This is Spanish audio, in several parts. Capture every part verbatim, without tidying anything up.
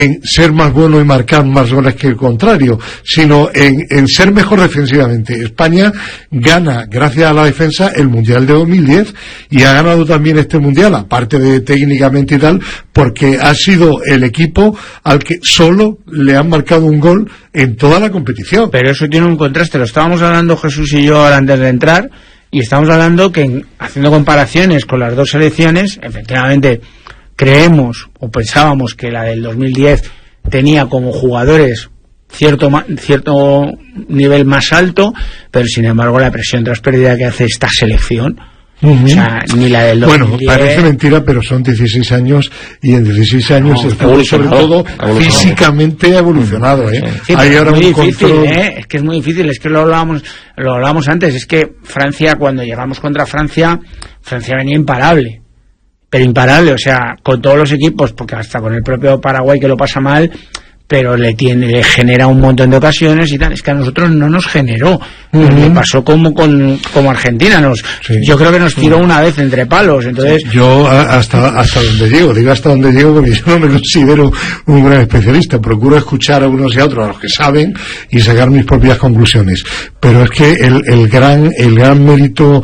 en ser más bueno y marcar más goles que el contrario, sino en, en ser mejor defensivamente. España gana, gracias a la defensa, el Mundial de dos mil diez y ha ganado también este Mundial, aparte de técnicamente y tal, porque ha sido el equipo al que solo le han marcado un gol en toda la competición. Pero eso tiene un contraste, lo estábamos hablando Jesús y yo ahora antes de entrar, y estamos hablando que en, haciendo comparaciones con las dos selecciones, efectivamente creemos o pensábamos que la del dos mil diez tenía como jugadores cierto cierto nivel más alto, pero sin embargo la presión tras pérdida que hace esta selección, uh-huh. o sea, ni la del dos mil diez... Bueno, parece mentira, pero son dieciséis años y en dieciséis años no, está sobre todo físicamente ha evolucionado, ¿eh? Sí, hay ahora es muy un difícil, control... ¿eh? Es que es muy difícil, es que lo hablábamos, lo hablábamos antes, es que Francia, cuando llegamos contra Francia, Francia venía imparable. Pero imparable, o sea, con todos los equipos, porque hasta con el propio Paraguay que lo pasa mal, pero le tiene, le genera un montón de ocasiones y tal. Es que a nosotros no nos generó, uh-huh. le pasó como con como Argentina, nos, sí. yo creo que nos tiró uh-huh. una vez entre palos, entonces... Yo hasta hasta donde llego, digo hasta donde llego porque yo no me considero un gran especialista, procuro escuchar a unos y a otros, a los que saben, y sacar mis propias conclusiones. Pero es que el, el gran el gran mérito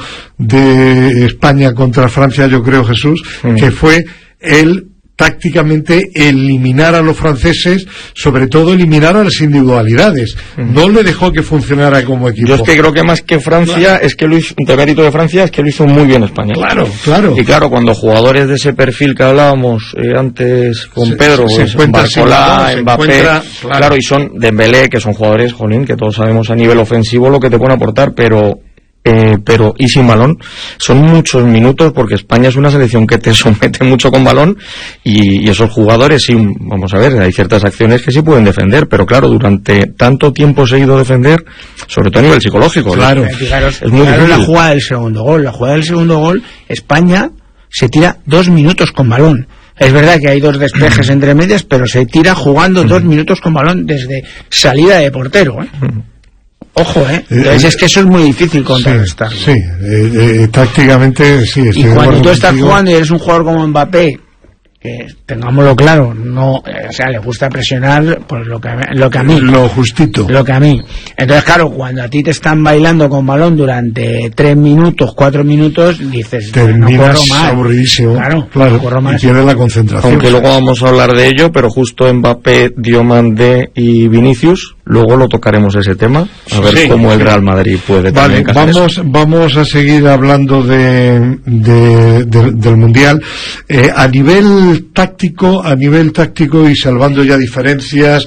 de España contra Francia, yo creo, Jesús, uh-huh. que fue el tácticamente eliminar a los franceses, sobre todo eliminar a las individualidades. No le dejó que funcionara como equipo. Yo es que creo que más que Francia, claro. es que lo hizo, de mérito de Francia, es que lo hizo muy bien España. Claro, claro. Y claro, cuando jugadores de ese perfil que hablábamos eh, antes con se, Pedro, se, pues, se Barcolá, Mbappé, claro. claro, y son Dembélé, que son jugadores, jolín, que todos sabemos a nivel ofensivo lo que te pueden aportar, pero... Eh, pero y sin balón son muchos minutos, porque España es una selección que te somete mucho con balón y, y esos jugadores sí, vamos a ver, hay ciertas acciones que sí pueden defender, pero claro, durante tanto tiempo seguido defender, sobre todo a nivel psicológico, claro, es, fijaros, es muy fijaros difícil. La jugada del segundo gol, la jugada del segundo gol, España se tira dos minutos con balón. Es verdad que hay dos despejes entre medias, pero se tira jugando dos minutos con balón desde salida de portero, ¿eh? Ojo, ¿eh? Entonces eh, es que eso es muy difícil contrarrestar. Sí, sí eh, eh, tácticamente sí. Y cuando tú estás contigo. jugando y eres un jugador como Mbappé, que tengámoslo claro, no, o sea, le gusta presionar, pues lo que, lo que a mí. Lo justito. Lo que a mí. Entonces, claro, cuando a ti te están bailando con balón durante tres minutos, cuatro minutos, dices, terminas no corro más. Aburridísimo. Claro, claro, no corro más. Y pierdes la concentración. Aunque luego vamos a hablar de ello, pero justo Mbappé, Diomandé y Vinicius, luego lo tocaremos ese tema, a ver sí, cómo el Real Madrid puede vale, también vamos eso. Vamos a seguir hablando de, de, de del Mundial. Eh, a nivel táctico, a nivel táctico y salvando ya diferencias,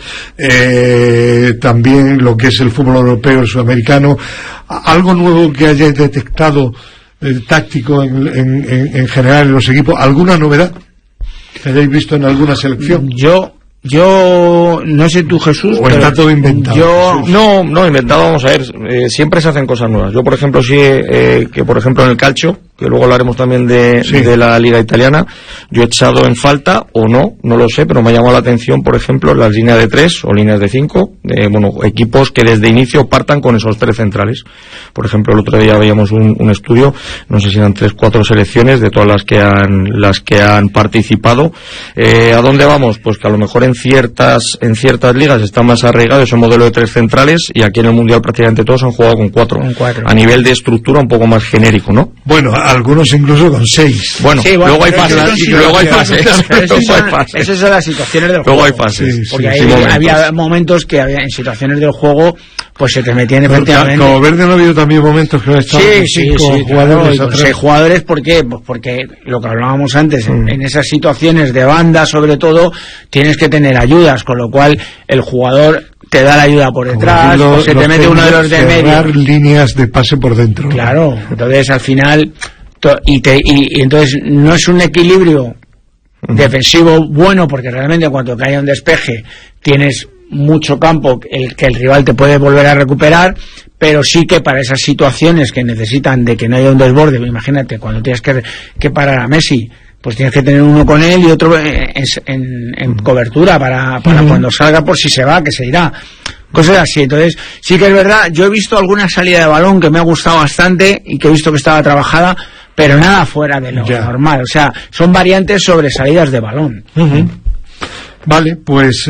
eh, también lo que es el fútbol europeo, el sudamericano, algo nuevo que hayáis detectado eh, táctico en, en, en, en general en los equipos, alguna novedad que hayáis visto en alguna selección. Yo Yo no sé tú, Jesús, o está todo inventado. Yo no, no inventado, vamos a ver, eh, siempre se hacen cosas nuevas. Yo, por ejemplo, sí eh, que por ejemplo en el calcio, que luego hablaremos también de, sí. de la liga italiana, yo he echado en falta o no, no lo sé, pero me ha llamado la atención, por ejemplo, las líneas de tres o líneas de cinco, de, bueno, equipos que desde inicio partan con esos tres centrales. Por ejemplo, el otro día veíamos un, un estudio, no sé si eran tres, cuatro selecciones de todas las que han las que han participado. Eh, ¿A dónde vamos? Pues que a lo mejor en ciertas en ciertas ligas está más arraigado ese modelo de tres centrales y aquí en el Mundial prácticamente todos han jugado con cuatro. Con cuatro. A nivel de estructura un poco más genérico, ¿no? Bueno, algunos incluso con seis. Bueno, sí, bueno luego hay fases. Y luego hay fases. Esas son las situaciones del juego. Luego hay fases. Sí, porque sí, ahí sí, había momentos. momentos que había en situaciones del juego, pues se te metían efectivamente. Como Verde no ha habido también momentos que no estaban sí, sí, cinco sí, jugadores. Claro, seis jugadores, ¿por qué? Pues porque lo que hablábamos antes, mm. en, en esas situaciones de banda, sobre todo, tienes que tener ayudas, con lo cual el jugador te da la ayuda por detrás, lo, o se te mete uno de los de medio. Líneas de pase por dentro. Claro, entonces al final. Y, te, y, y entonces no es un equilibrio defensivo bueno, porque realmente cuando cae un despeje tienes mucho campo el que el rival te puede volver a recuperar, pero sí que para esas situaciones que necesitan de que no haya un desborde, imagínate cuando tienes que, que parar a Messi, pues tienes que tener uno con él y otro en, en, en cobertura para, para uh-huh. cuando salga, por si se va, que se irá, cosas así. Entonces sí que es verdad, yo he visto alguna salida de balón que me ha gustado bastante y que he visto que estaba trabajada, pero nada fuera de lo yeah. normal, o sea, son variantes sobre salidas de balón. Uh-huh. Vale, pues